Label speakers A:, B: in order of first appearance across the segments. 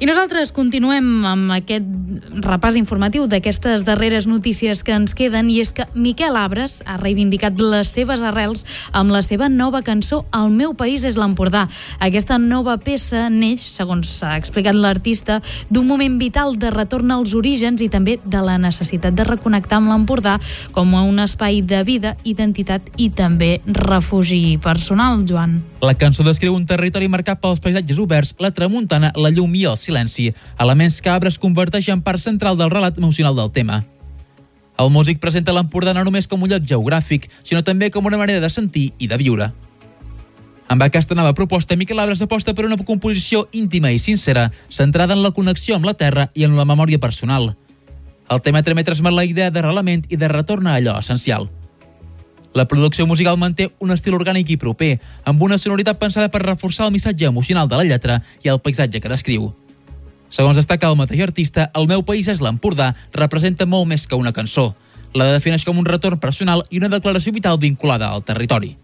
A: I nosaltres continuem amb aquest repàs informatiu d'aquestes darreres notícies que ens queden, i és que Miquel Abres ha reivindicat les seves arrels amb la seva nova cançó El meu país és l'Empordà. Aquesta nova peça neix, segons s'ha explicat l'artista, d'un moment vital de retorn als orígens i també de la necessitat de reconnectar amb l'Empordà com a un espai de vida, identitat i també refugi personal, Joan.
B: La cançó descriu un territori marcat pels paisatges oberts, la tramuntana, la llum i el silenci, elements que Abres converteix en part central del relat emocional del tema. El músic presenta l'Empordà no només com un lloc geogràfic, sinó també com una manera de sentir i de viure. Amb aquesta nova proposta, Miquel Abres aposta per una composició íntima i sincera, centrada en la connexió amb la terra i en la memòria personal. El tema també transmet la idea d'arrelament i de retorn a allò essencial. La producció musical manté un estil orgànic i proper, amb una sonoritat pensada per reforçar el missatge emocional de la lletra i el paisatge que descriu. Segons destaca el mateix artista, El meu país és l'Empordà representa molt més que una cançó. La defineix com un retorn personal i una declaració vital vinculada al territori.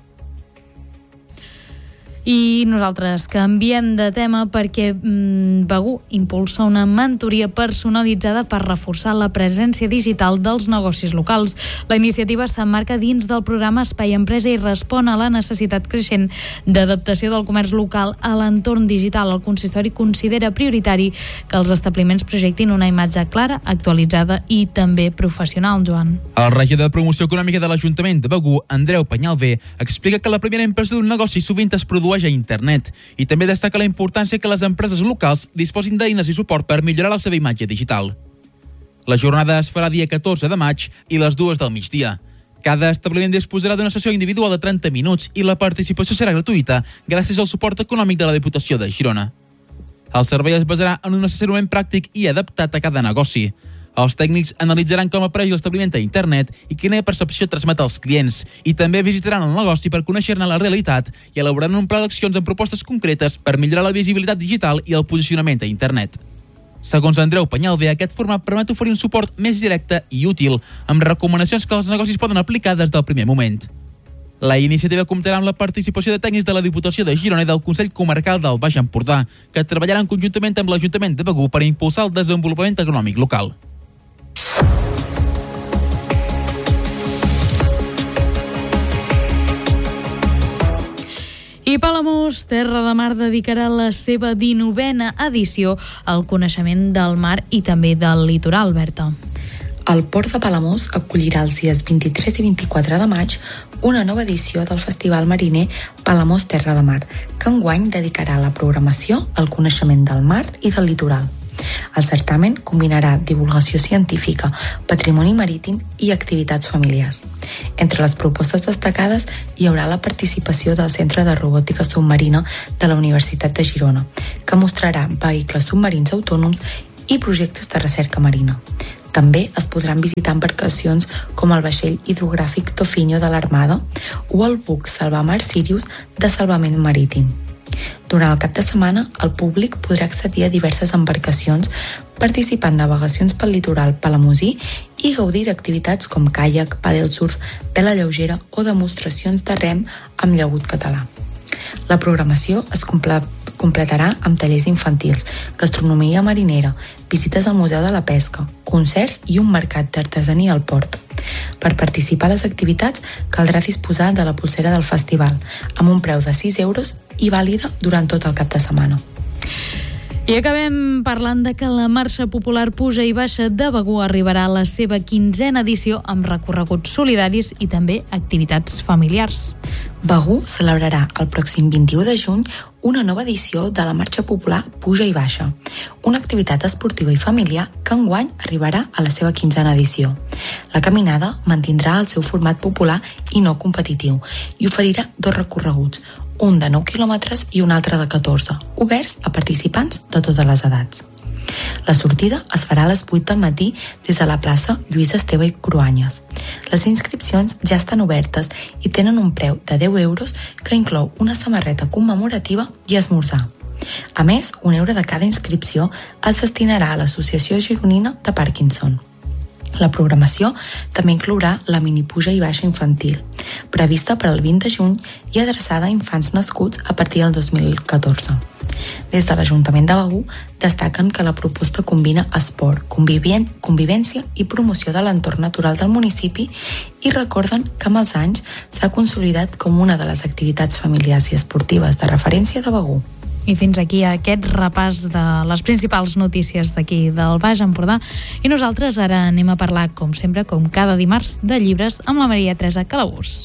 A: I nosaltres canviem de tema perquè Begur impulsa una mentoria personalitzada per reforçar la presència digital dels negocis locals. La iniciativa s'emmarca dins del programa Espai Empresa i respon a la necessitat creixent d'adaptació del comerç local a l'entorn digital. El consistori considera prioritari que els establiments projectin una imatge clara, actualitzada i també professional, Joan.
B: El regidor de Promoció Econòmica de l'Ajuntament de Begur, Andreu Penyalver, explica que la primera impressió d'un negoci sovint es produeix a internet i també destaca la importància que les empreses locals disposin d'eines i suport per millorar la seva imatge digital. La jornada es farà dia 14 de maig i les 2 del migdia. Cada establiment disposarà d'una sessió individual de 30 minuts i la participació serà gratuïta gràcies al suport econòmic de la Diputació de Girona. El servei es basarà en un assessorament pràctic i adaptat a cada negoci. Els tècnics analitzaran com apareix l'establiment a internet i quina percepció transmet als clients, i també visitaran el negoci per conèixer-ne la realitat i elaboraran un pla d'accions amb propostes concretes per millorar la visibilitat digital i el posicionament a internet. Segons Andreu Penyalver, aquest format permet oferir un suport més directe i útil, amb recomanacions que els negocis poden aplicar des del primer moment. La iniciativa comptarà amb la participació de tècnics de la Diputació de Girona i del Consell Comarcal del Baix Empordà, que treballaran conjuntament amb l'Ajuntament de Begur per impulsar el desenvolupament econòmic local.
A: I Palamós, Terra de Mar, dedicarà la seva 19a edició al coneixement del mar i també del litoral, Berta.
C: El Port de Palamós acollirà els dies 23 i 24 de maig una nova edició del Festival Mariner Palamós Terra de Mar, que enguany dedicarà la programació al coneixement del mar i del litoral. El certamen combinarà divulgació científica, patrimoni marítim i activitats familiars. Entre les propostes destacades hi haurà la participació del Centre de Robòtica Submarina de la Universitat de Girona, que mostrarà vehicles submarins autònoms i projectes de recerca marina. També es podran visitar embarcacions com el vaixell hidrogràfic Tofinho de l'Armada o el buc Salvamar Sirius de salvament marítim. Durant el cap de setmana, el públic podrà accedir a diverses embarcacions, participar en navegacions pel litoral palamosí i gaudir d'activitats com caiac, pàdel surf, vela lleugera o demostracions de rem amb llaüt català. La programació es completarà amb tallers infantils, gastronomia marinera, visites al Museu de la Pesca, concerts i un mercat d'artesania al port. Per participar a les activitats caldrà disposar de la pulsera del festival, amb un preu de 6 euros i vàlida durant tot el cap de setmana.
A: I acabem parlant de que la Marxa Popular Puja i Baixa de Begur arribarà a la seva 15a edició amb recorreguts solidaris i també activitats familiars.
C: Begur celebrarà el pròxim 21 de juny una nova edició de la Marxa Popular Puja i Baixa, una activitat esportiva i familiar que enguany arribarà a la seva 15a edició. La caminada mantindrà el seu format popular i no competitiu i oferirà 2 recorreguts, un de 9 quilòmetres i un altre de 14, oberts a participants de totes les edats. La sortida es farà a les 8 del matí des de la plaça Lluís Esteve i Cruanyes. Les inscripcions ja estan obertes i tenen un preu de 10 euros que inclou una samarreta commemorativa i esmorzar. A més, 1 euro de cada inscripció es destinarà a l'Associació Gironina de Parkinson. La programació també inclourà la minipuja i baixa infantil, prevista per al 20 de juny i adreçada a infants nascuts a partir del 2014. Des de l'Ajuntament de Begur destaquen que la proposta combina esport, convivència i promoció de l'entorn natural del municipi i recorden que amb els anys s'ha consolidat com una de les activitats familiars i esportives de referència de Begur.
A: I fins aquí aquest repàs de les principals notícies d'aquí del Baix Empordà. I nosaltres ara anem a parlar, com sempre, com cada dimarts, de llibres amb la Maria Teresa Calabús.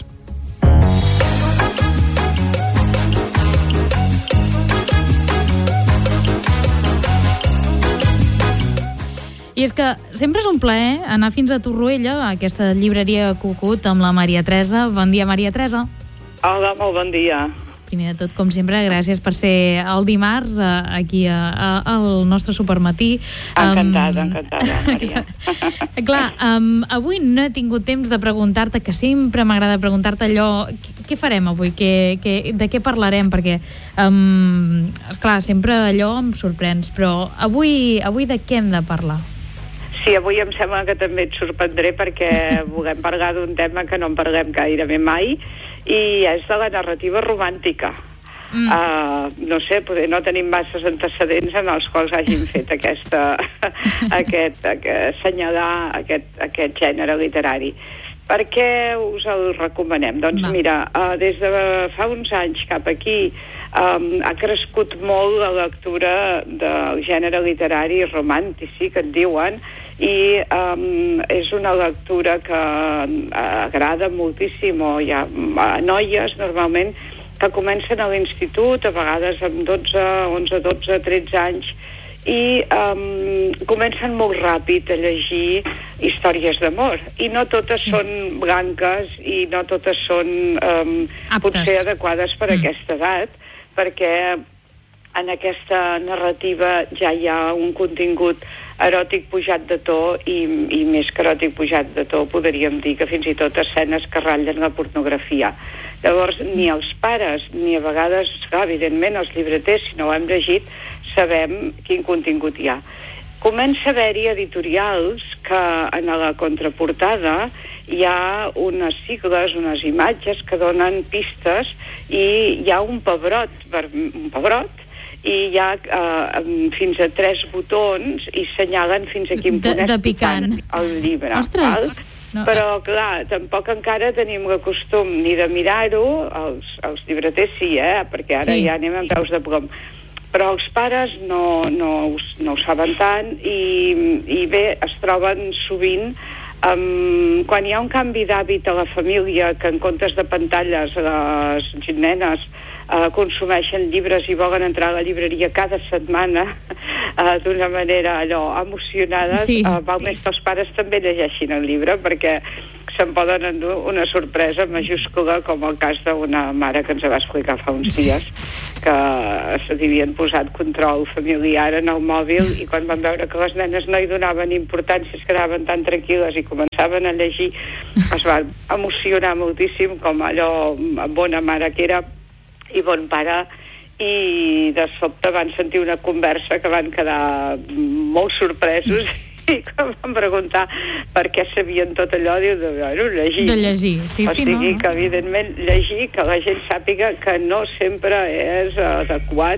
A: I és que sempre és un plaer anar fins a Torroella, a aquesta llibreria Cucut, amb la Maria Teresa. Bon dia, Maria Teresa.
D: Hola, molt bon dia.
A: Primer de tot, com sempre, gràcies per ser el dimarts aquí al nostre supermatí.
D: Encantada, Maria.
A: Clar, avui no he tingut temps de preguntar-te, que sempre m'agrada preguntar-te allò, què farem avui? De què parlarem? Perquè, esclar, sempre allò em sorprens, però avui de què hem de parlar?
D: Sí, avui em sembla que també et sorprendré perquè volem parlar d'un tema que no en parlem gairebé mai i és de la narrativa romàntica. No sé, poder no tenim masses antecedents en els quals hagin fet assenyalar aquest gènere literari. Per què us el recomanem? Doncs mira, des de fa uns anys cap aquí ha crescut molt la lectura del gènere literari romàntic, que en diuen, i és una lectura que agrada moltíssim. Hi ha noies normalment que comencen a l'institut, a vegades amb 11, 12, 13 anys, i comencen molt ràpid a llegir històries d'amor, i no totes són blanques i no totes són potser adequades per aquesta edat, perquè en aquesta narrativa ja hi ha un contingut eròtic pujat de to i més que eròtic pujat de to podríem dir que fins i tot escenes que ratllen la pornografia. Llavors ni els pares ni a vegades, evidentment els llibreters, si no ho hem llegit, sabem quin contingut hi ha. Comença a haver-hi editorials que en la contraportada hi ha unes sigles, unes imatges que donen pistes i hi ha un pebrot i hi ha fins a 3 botons i senyalen fins a quin punt
A: de picant
D: el llibre.
A: Ostres! No.
D: Però, clar, tampoc encara tenim el costum ni de mirar-ho, els llibreters sí, perquè ara ja anem amb peus de plom. Però els pares no ho saben tant i bé, es troben sovint quan hi ha un canvi d'hàbit a la família, que en comptes de pantalles les nenes consumeixen llibres i volen entrar a la llibreria cada setmana d'una manera allò emocionada, val més que els pares també llegeixin el llibre, perquè se'n poden endur una sorpresa majúscula, com el cas d'una mare que ens va explicar fa uns dies que s'havien posat control familiar en el mòbil i quan van veure que les nenes no hi donaven importància, es quedaven tan tranquil·les i començaven a llegir, es van emocionar moltíssim, com allò bona mare que era i bon pare, i de sobte van sentir una conversa que van quedar molt sorpresos i que van preguntar per què sabien tot allò, diu, llegir.
A: De llegir, sí,
D: o sigui, que evidentment llegir, que la gent sàpiga que no sempre és adequat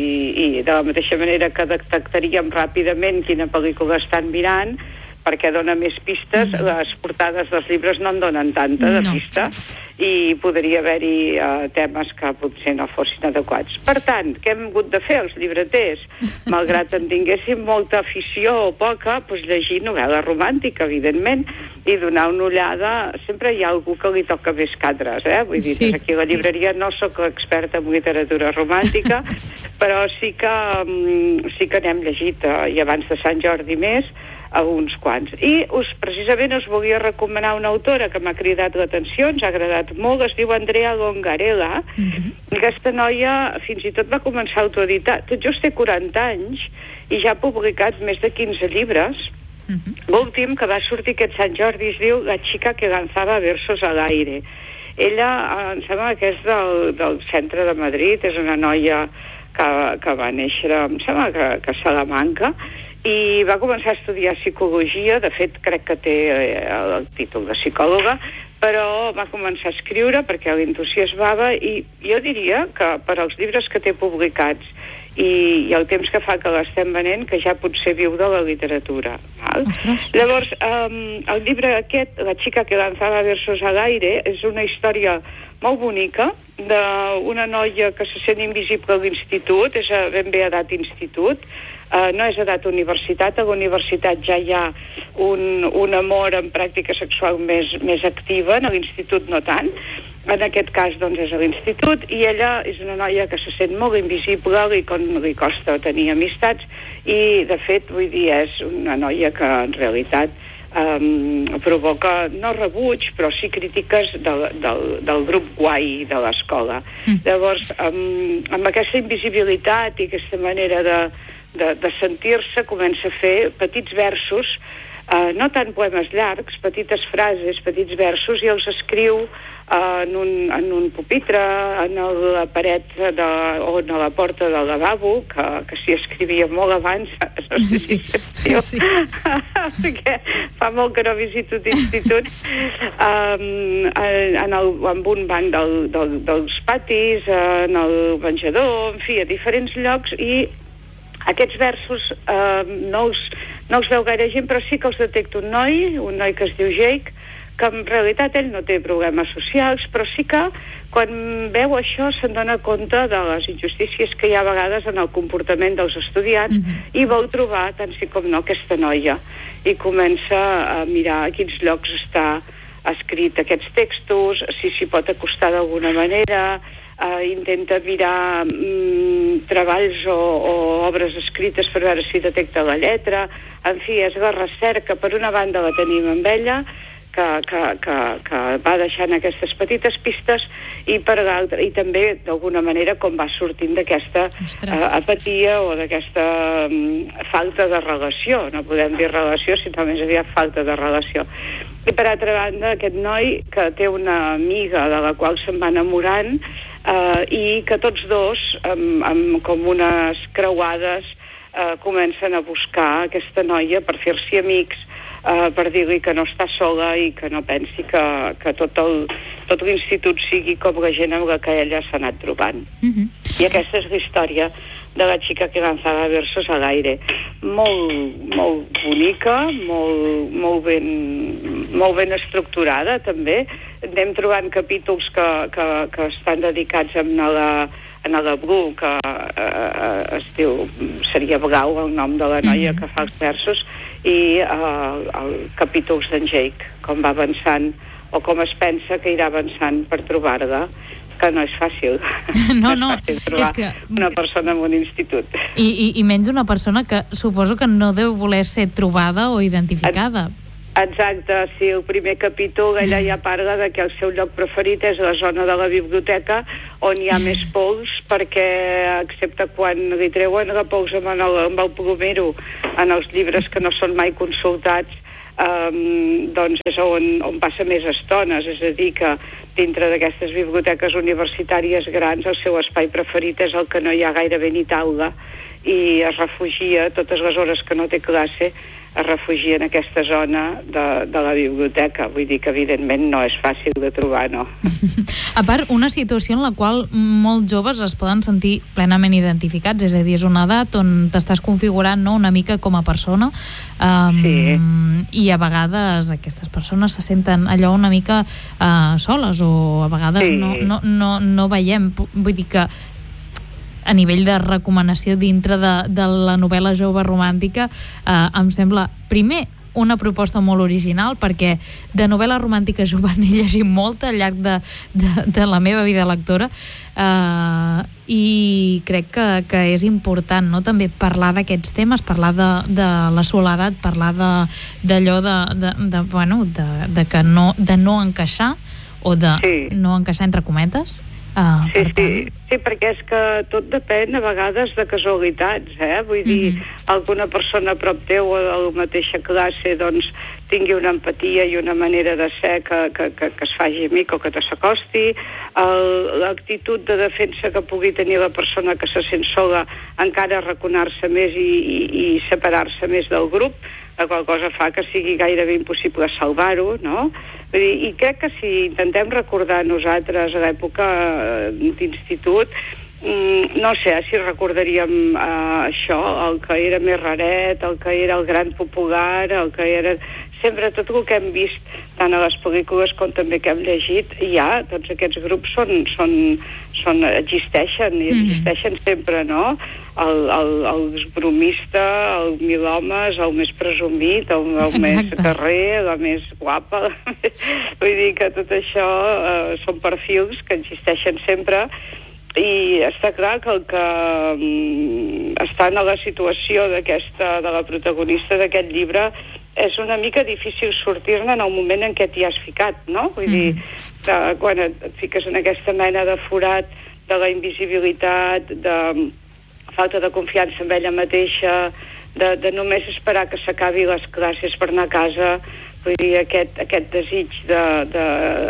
D: i de la mateixa manera que detectaríem ràpidament quina pel·lícula estan mirant, perquè dona més pistes, les portades dels llibres no en donen tanta de pista i podria haver-hi temes que potser no fossin adequats. Per tant, què hem hagut de fer els llibreters? Malgrat en tinguéssim molta afició o poca, doncs llegir novel·la romàntica, evidentment, i donar una ullada. Sempre hi ha algú que li toca més cadres, vull dir, aquí a la llibreria no sóc experta en literatura romàntica, però sí que n'hem llegit, i abans de Sant Jordi més, a uns quants. I precisament us volia recomanar una autora que m'ha cridat l'atenció, ens ha agradat molt, es diu Andrea Longarella, i aquesta noia fins i tot va començar a autoeditar. Tot just té 40 anys i ja ha publicat més de 15 llibres. L'últim que va sortir aquest Sant Jordi es diu La chica que lanzaba versos al aire. Ella, em sembla que és del centre de Madrid, és una noia que va néixer, em sembla que a Salamanca, i va començar a estudiar psicologia. De fet, crec que té el títol de psicòloga, però va començar a escriure perquè l'entusiasmava, i jo diria que per als llibres que té publicats i el temps que fa que l'estem venent, que ja potser viu de la literatura. Llavors, el llibre aquest, La chica que lanzaba versos al aire, és una història molt bonica d'una noia que se sent invisible a l'institut, és ben bé edat institut, no és edat universitat. A la universitat ja hi ha un amor en pràctica sexual més activa, a l'institut no tant. En aquest cas, doncs, és a l'institut, i ella és una noia que se sent molt invisible, li costa tenir amistats, i, de fet, vull dir, és una noia que, en realitat, provoca, no rebuig, però sí crítiques del grup guai de l'escola. Llavors, amb aquesta invisibilitat i aquesta manera de sentir-se, comença a fer petits versos, no tant poemes llargs, petites frases, petits versos, i els escriu en un pupitre, en la paret o en la porta del lavabo, que s'hi escrivia molt abans.
A: Sí.
D: Perquè fa molt que no visito d'institut, amb un banc dels patis, en el menjador, en fi, a diferents llocs, i aquests versos no els veu gaire gent, però sí que els detecta un noi que es diu Jake, que en realitat ell no té problemes socials, però sí que quan veu això se'n dona compte de les injustícies que hi ha a vegades en el comportament dels estudiants, i vol trobar, tant sí com no, aquesta noia, i comença a mirar a quins llocs està escrit aquests textos, si s'hi pot acostar d'alguna manera, intenta mirar treballs o obres escrites per veure si detecta la lletra. En fi, és la recerca. Per una banda la tenim amb ella, que va deixant aquestes petites pistes, i per l'altra, i també d'alguna manera com va sortint d'aquesta apatia o d'aquesta falta de relació. No podem dir relació, sinó més aviat falta de relació. I per altra banda, aquest noi que té una amiga de la qual se'n va enamorant, i que tots dos, amb com unes creuades, comencen a buscar aquesta noia per fer-s'hi amics, per dir-li que no està sola i que no pensi que tot l'institut sigui com la gent amb la que ella s'ha anat trobant. I aquesta és la història de La chica que lanzaba versos al aire. Molt bonica, molt ben estructurada, també. Anem trobant capítols que estan dedicats a la Bru, que es diu, seria Blau el nom de la noia que fa els versos, i capítols d'en Jake, com va avançant o com es pensa que irà avançant per trobar-la, que no és fàcil.
A: No,
D: és trobar una persona en un institut.
A: I menys una persona que suposo que no deu voler ser trobada o identificada.
D: Exacte, sí, el primer capítol ella ja parla de que el seu lloc preferit és la zona de la biblioteca on hi ha més pols, perquè excepte quan li treuen la pols amb el plomero en els llibres que no són mai consultats, doncs és on passa més estones. És a dir, que dintre d'aquestes biblioteques universitàries grans el seu espai preferit és el que no hi ha gairebé ni taula, i es refugia totes les hores que no té classe, es refugia en aquesta zona de la biblioteca. Vull dir que evidentment no és fàcil de trobar, no?
A: A part, una situació en la qual molts joves es poden sentir plenament identificats, és a dir, és una edat on t'estàs configurant, no?, una mica com a persona, i a vegades aquestes persones se senten allò una mica soles, o a vegades no veiem, vull dir que a nivell de recomanació dintre de la novel·la jove romàntica, em sembla, primer, una proposta molt original, perquè de novel·la romàntica jove n'he llegit molta al llarg de la meva vida lectora, i crec que és important, no?, també parlar d'aquests temes, parlar de la soledat, parlar d'allò de no encaixar, o de no encaixar entre cometes.
D: Sí, perquè és que tot depèn a vegades de casualitats, vull dir, alguna persona a prop teu o de la mateixa classe doncs tingui una empatia i una manera de ser que es faci amic o que te s'acosti, l'actitud de defensa que pugui tenir la persona que se sent sola, encara arraconar-se més i separar-se més del grup, la qual cosa fa que sigui gairebé impossible salvar-ho, no? Vull dir, i crec que si intentem recordar nosaltres a l'època d'institut, no sé si recordaríem això, el que era més raret, el que era el gran popular, el que era... Sempre tot el que hem vist, tant a les pel·lícules com també que hem llegit, tots aquests grups existeixen, i existeixen sempre, no? El bromista, el mil homes, el més presumit, el més carrer, la més guapa. Vull dir que tot això són perfils que existeixen sempre, i està clar que el que està en la situació de la protagonista d'aquest llibre és una mica difícil sortir-ne en el moment en què t'hi has ficat, no? Vull dir, que quan et fiques en aquesta mena de forat de la invisibilitat, de falta de confiança en ella mateixa, de només esperar que s'acabi les classes per anar a casa, vull dir, aquest desig de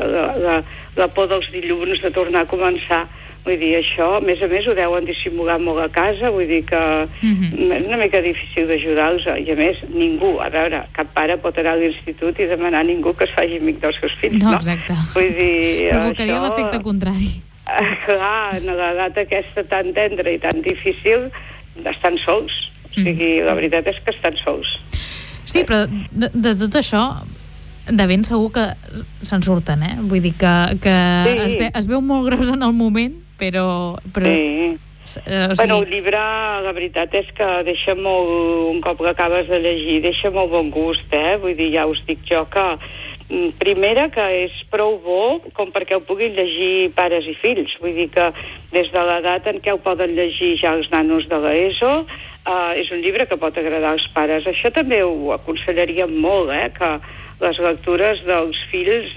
D: la por dels dilluns, de tornar a començar. Vull dir, això, a més, ho deuen dissimular molt a casa, vull dir que és una mica difícil d'ajudar-los, i a més, ningú, a veure, cap pare pot anar a l'institut i demanar a ningú que es faci amic dels seus fills, no?
A: Exacte.
D: Vull dir,
A: provocaria l'efecte contrari.
D: Clar, en l'edat aquesta tan tendra i tan difícil, estan sols. O sigui, la veritat és que estan sols.
A: Sí, però de tot això, de ben segur que se'n surten, Vull dir que es veu molt gros en el moment, però
D: sí. Bueno, el llibre, la veritat és que deixa molt, un cop que acabes de llegir, deixa molt bon gust, Vull dir, ja us dic jo que primera, que és prou bo com perquè ho puguin llegir pares i fills. Vull dir que des de l'edat en què ho poden llegir ja els nanos de l'ESO, és un llibre que pot agradar als pares. Això també ho aconsellaríem molt, que les lectures dels fills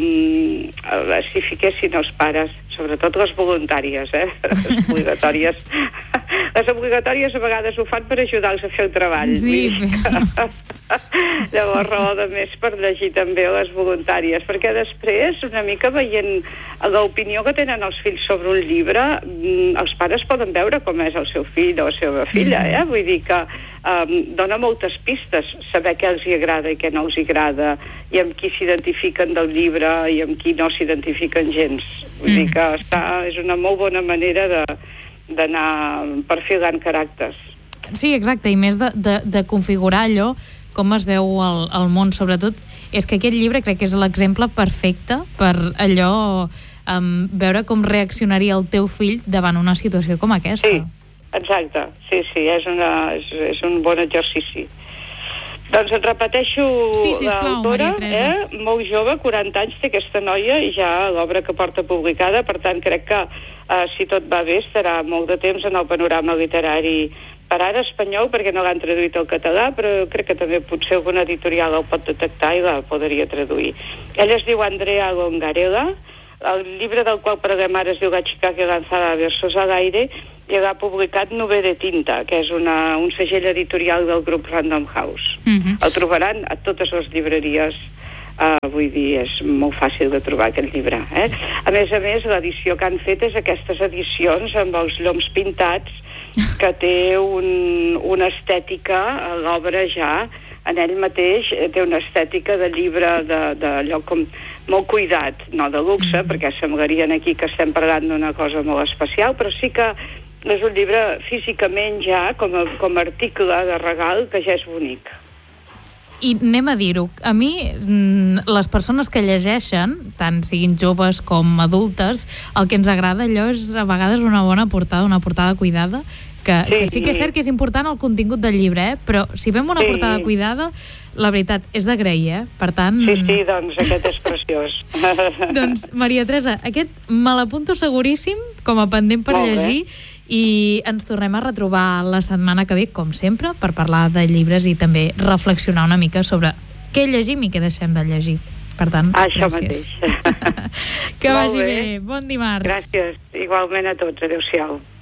D: s'hi fiquessin els pares, sobretot les voluntàries, les obligatòries. Les obligatòries a vegades ho fan per ajudar-los a fer el treball.
A: Sí.
D: Llavors, raó de més per llegir també les voluntàries, perquè després, una mica veient l'opinió que tenen els fills sobre un llibre, els pares poden veure com és el seu fill o la seva filla, Vull dir que dona moltes pistes saber què els hi agrada i què no els hi agrada, i amb qui s'identifiquen del llibre i amb qui no s'identifiquen gens. Vull dir que és una molt bona manera d'anar perfilant caràcters.
A: Sí, exacte, i més de configurar allò, com es veu el món, sobretot. És que aquest llibre crec que és l'exemple perfecte per allò, veure com reaccionaria el teu fill davant una situació com aquesta.
D: Sí, exacte, sí, és un bon exercici. Doncs et repeteixo, l'autora, molt jove, 40 anys té aquesta noia, i ja l'obra que porta publicada, per tant crec que si tot va bé estarà molt de temps en el panorama literari per ara espanyol, perquè no l'han traduït al català, però crec que també potser alguna editorial el pot detectar i la podria traduir. Ella es diu Andrea Longarella, el llibre del qual parlem ara es diu La chica que lanzaba versos al aire, i l'ha publicat Nube de Tinta, que és un segell editorial del grup Random House. El trobaran a totes les llibreries, vull dir, és molt fàcil de trobar aquest llibre. A més, l'edició que han fet és aquestes edicions amb els lloms pintats, que té una estètica, l'obra ja, en ell mateix, té una estètica de llibre d'allò com molt cuidat, no de luxe, perquè semblarien aquí que estem parlant d'una cosa molt especial, però sí que és un llibre físicament ja, com a article de regal, que ja és bonic.
A: I anem a dir-ho, a mi les persones que llegeixen, tant siguin joves com adultes, el que ens agrada allò és a vegades una bona portada, una portada cuidada, que sí que és cert que és important el contingut del llibre, però si fem una portada cuidada, la veritat, és d'agrair, per tant...
D: Sí, doncs aquest és preciós.
A: Doncs, Maria Teresa, aquest me l'apunto seguríssim com a pendent per llegir, i ens tornem a retrobar la setmana que ve, com sempre, per parlar de llibres i també reflexionar una mica sobre què llegim i què deixem de llegir. Per tant,
D: això
A: gràcies.
D: Mateix.
A: Que vagi bé. Bon dimarts.
D: Gràcies. Igualment a tots. Adéu-siau.